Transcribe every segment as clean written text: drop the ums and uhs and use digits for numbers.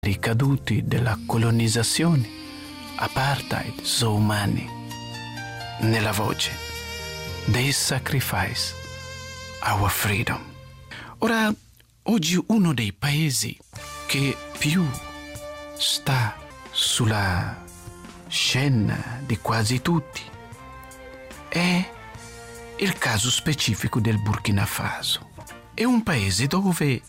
ricaduti della colonizzazione, apartheid, zoomani, nella voce They sacrifice our freedom. Ora, oggi uno dei paesi che più sta sulla scena di quasi tutti è il caso specifico del Burkina Faso. È un paese dove,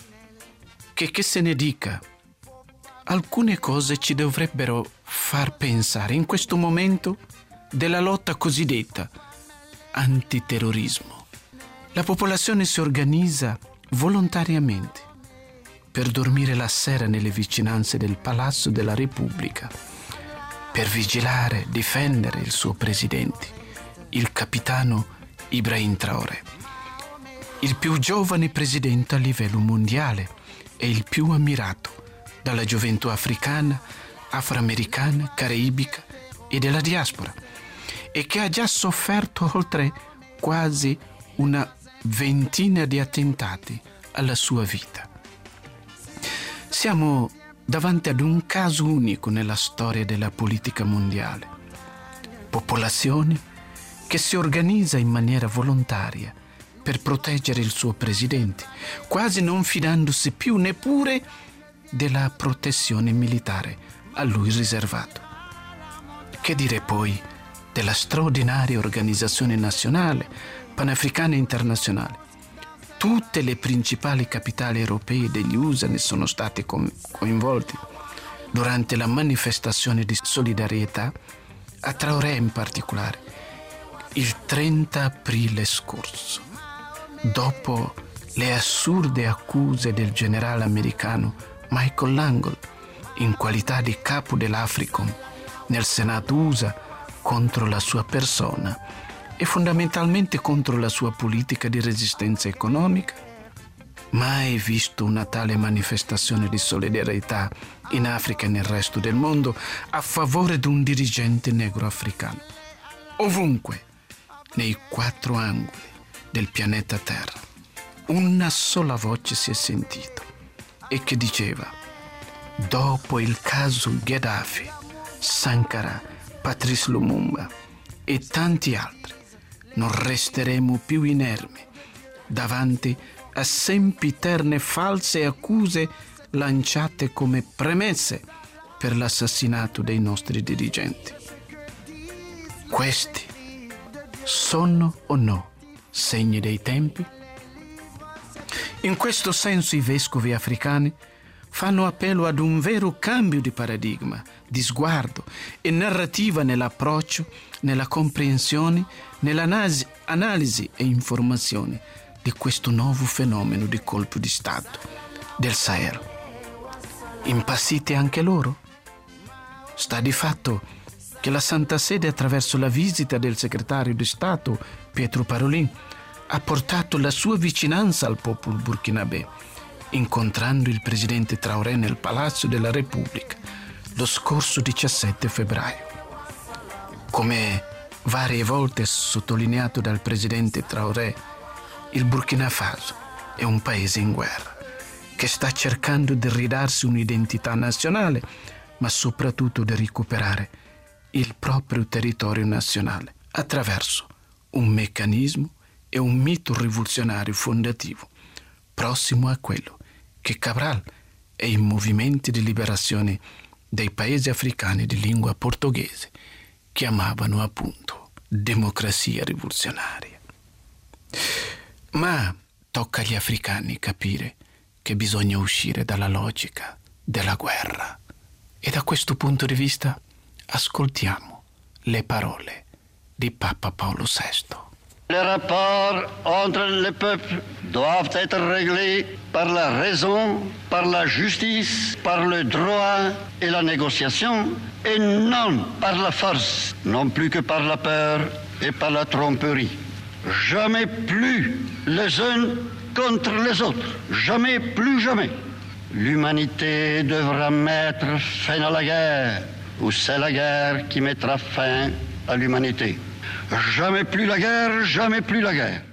che se ne dica, alcune cose ci dovrebbero far pensare in questo momento della lotta cosiddetta antiterrorismo. La popolazione si organizza volontariamente per dormire la sera nelle vicinanze del Palazzo della Repubblica, per vigilare, difendere il suo presidente, il capitano Ibrahim Traoré, il più giovane presidente a livello mondiale e il più ammirato dalla gioventù africana, afroamericana, caraibica e della diaspora, e che ha già sofferto oltre quasi una ventina di attentati alla sua vita. Siamo davanti ad un caso unico nella storia della politica mondiale. Popolazione che si organizza in maniera volontaria per proteggere il suo presidente, quasi non fidandosi più neppure della protezione militare a lui riservato. Che dire poi della straordinaria organizzazione nazionale, panafricana e internazionale? Tutte le principali capitali europee degli USA ne sono state coinvolte durante la manifestazione di solidarietà a Traoré in particolare, il 30 aprile scorso, dopo le assurde accuse del generale americano Michael Langle, in qualità di capo dell'Africom nel Senato USA, contro la sua persona e fondamentalmente contro la sua politica di resistenza economica. Mai visto una tale manifestazione di solidarietà in Africa e nel resto del mondo a favore di un dirigente negro africano. Ovunque, nei 4 angoli del pianeta Terra, una sola voce si è sentita e che diceva: dopo il caso Gheddafi, Sankara, Patrice Lumumba e tanti altri, non resteremo più inermi davanti a sempiterne false accuse lanciate come premesse per l'assassinato dei nostri dirigenti. Questi sono o no segni dei tempi? In questo senso i vescovi africani fanno appello ad un vero cambio di paradigma, di sguardo e narrativa nell'approccio, nella comprensione, nell'analisi e informazione di questo nuovo fenomeno di colpo di Stato del Sahel. Impassiti anche loro? Sta di fatto che la Santa Sede, attraverso la visita del segretario di Stato Pietro Parolin, ha portato la sua vicinanza al popolo burkinabè, incontrando il presidente Traoré nel Palazzo della Repubblica lo scorso 17 febbraio. Come varie volte sottolineato dal presidente Traoré, il Burkina Faso è un paese in guerra che sta cercando di ridarsi un'identità nazionale, ma soprattutto di recuperare il proprio territorio nazionale attraverso un meccanismo e un mito rivoluzionario fondativo prossimo a quello che Cabral e i movimenti di liberazione dei paesi africani di lingua portoghese chiamavano appunto democrazia rivoluzionaria. Ma tocca agli africani capire che bisogna uscire dalla logica della guerra, e da questo punto di vista ascoltiamo le parole di Papa Paolo VI. Les rapports entre les peuples doivent être réglés par la raison, par la justice, par le droit et la négociation, et non par la force, non plus que par la peur et par la tromperie. Jamais plus les uns contre les autres, jamais plus jamais. L'humanité devra mettre fin à la guerre, ou c'est la guerre qui mettra fin à l'humanité. Jamais plus la guerre, jamais plus la guerre.